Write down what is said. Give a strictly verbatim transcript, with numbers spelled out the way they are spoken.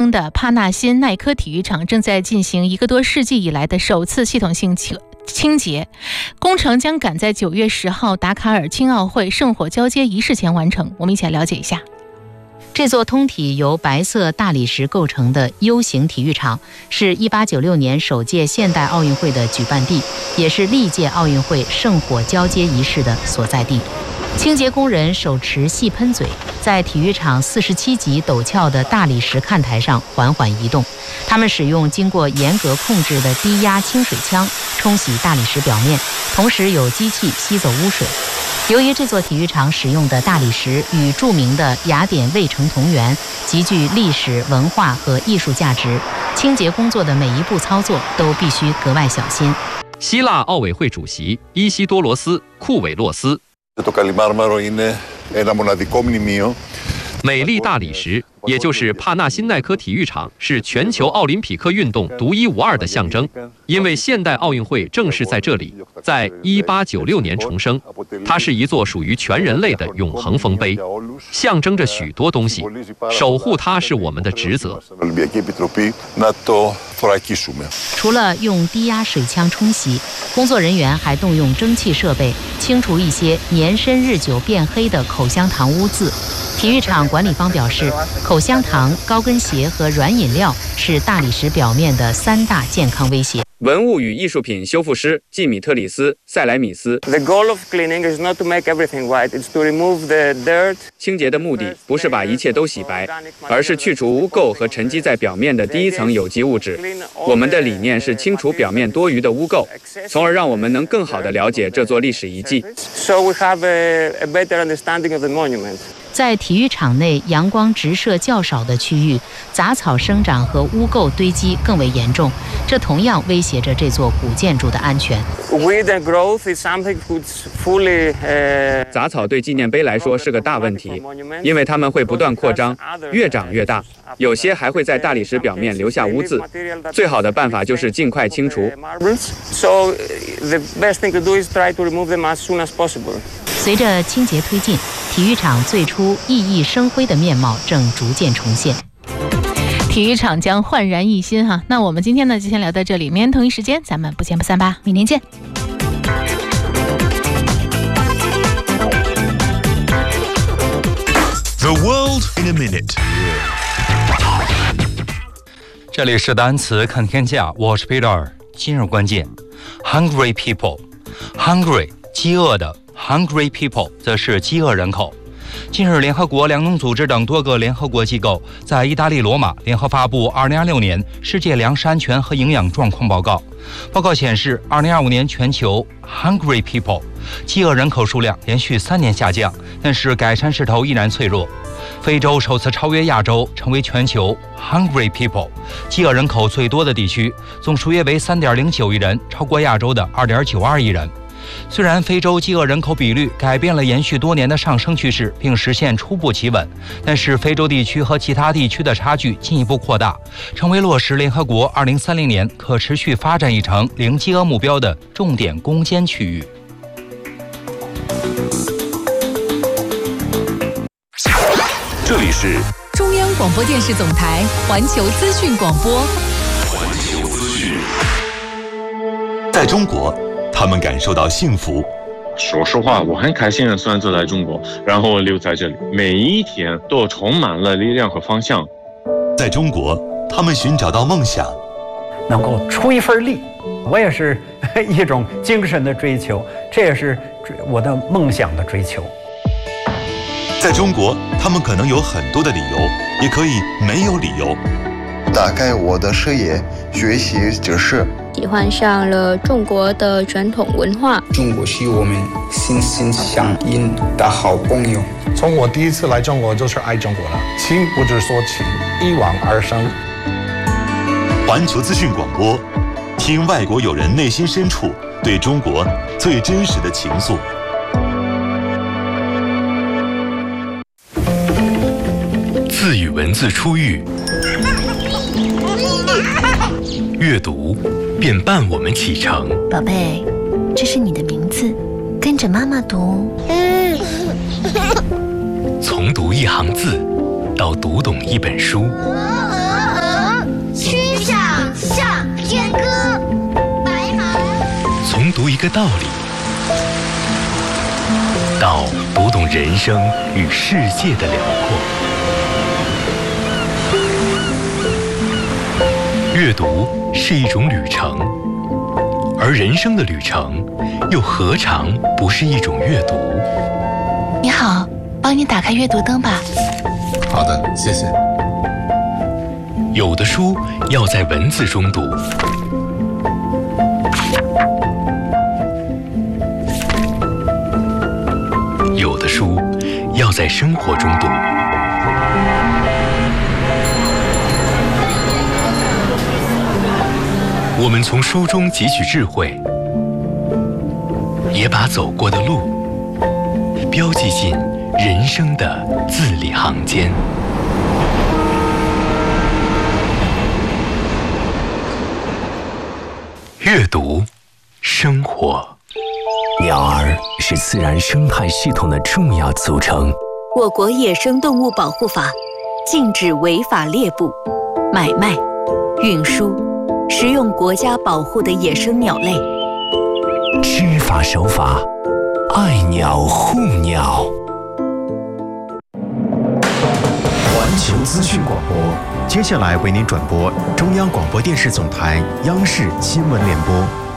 中的帕纳辛奈科体育场正在进行一个多世纪以来的首次系统性清清洁工程，将赶在九月十号达卡尔青奥会圣火交接仪式前完成。我们一起来了解一下。 这座通体由白色大理石构成的 U 型体育场，是一八九六年首届现代奥运会的举办地，也是历届奥运会圣火交接仪式的所在地。清洁工人手持细喷嘴，在体育场四十七级陡峭的大理石看台上缓缓移动。他们使用经过严格控制的低压清水枪冲洗大理石表面，同时有机器吸走污水。由于这座体育场使用的大理石与著名的雅典卫城同源，极具历史文化和艺术价值，清洁工作的每一步操作都必须格外小心。 希腊奥委会主席伊西多罗斯·库韦洛斯，美丽大理石，也就是帕纳辛奈科体育场，是全球奥林匹克运动独一无二的象征。因为现代奥运会正是在这里，在一八九六年重生。它是一座属于全人类的永恒丰碑，象征着许多东西。守护它是我们的职责。 除了用低压水枪冲洗，工作人员还动用蒸汽设备清除一些年深日久变黑的口香糖污渍。体育场管理方表示，口香糖、高跟鞋和软饮料是大理石表面的三大健康威胁。 文物与艺术品修复师季米特里斯·塞莱米斯 The goal of cleaning is not to make everything white, it's to remove the dirt. 清洁的目的不是把一切都洗白，而是去除污垢和沉积在表面的第一层有机物质。我们的理念是清除表面多余的污垢，从而让我们能更好地了解这座历史遗迹。 So we have a, a better understanding of the monument. 在体育场内阳光直射较少的区域，杂草生长和污垢堆积更为严重，这同样威胁着这座古建筑的安全。 Weed and growth is something which fully, uh, 杂草对纪念碑来说是个大问题，因为它们会不断扩张，越长越大，有些还会在大理石表面留下污渍。最好的办法就是尽快清除。 So the best thing to do is try to remove them as soon as possible. 随着清洁推进，体育场最初熠熠生辉的面貌正逐渐重现。 体育场将焕然一新哈。那我们今天呢就先聊到这里，明天同一时间咱们不见不散吧，明天见。 The world in a minute。 这里是单词看天下，我是 Peter。今日关键 ：hungry people。hungry 饥饿的 ，hungry people 则是饥饿人口。近日，联合国粮农组织等多个联合国机构在意大利罗马联合发布二零二六年世界粮食安全和营养状况报告。报告显示，二零二五年全球 hungry people 饥饿人口数量连续三年下降，但是改善势头依然脆弱。非洲首次超越亚洲，成为全球 hungry people 饥饿人口最多的地区，总数约为 三点零九亿人，超过亚洲的 二点九二亿人。虽然非洲饥饿人口比率改变了延续多年的上升趋势，并实现初步企稳，但是非洲地区和其他地区的差距进一步扩大，成为落实联合国二零三零年可持续发展议程零饥饿目标的重点攻坚区域。 这里是中央广播电视总台环球资讯广播。 环球资讯。在中国，他们感受到幸福。 说实话，我很开心的选择来中国，然后留在这里，每一天都充满了力量和方向。 在中国，他们寻找到梦想， 能够出一份力，我也是一种精神的追求，这也是我的梦想的追求。 在中国，他们可能有很多的理由，也可以没有理由。 打开我的视野，学习知识。 喜欢上了中国的传统文化。 中国是我们心心相印的好朋友。 从我第一次来中国就是爱中国了，情不知所起，一往而深。 环球资讯广播，听外国友人内心深处对中国最真实的情愫。 字与文字初遇，阅读便伴我们启程。 宝贝，这是你的名字，跟着妈妈读。 从读一行字到读懂一本书， 个道理，到读懂人生与世界的辽阔。阅读是一种旅程，而人生的旅程又何尝不是一种阅读？ 你好，帮你打开阅读灯吧。 好的，谢谢。 有的书要在文字中读，有的书要在生活中读。我们从书中汲取智慧，也把走过的路标记进人生的字里行间。阅读，生活。 鸟儿是自然生态系统的重要组成。 我国野生动物保护法禁止违法猎捕、买卖、运输、食用国家保护的野生鸟类。 知法守法，爱鸟护鸟。 环球资讯广播，接下来为您转播中央广播电视总台央视新闻联播。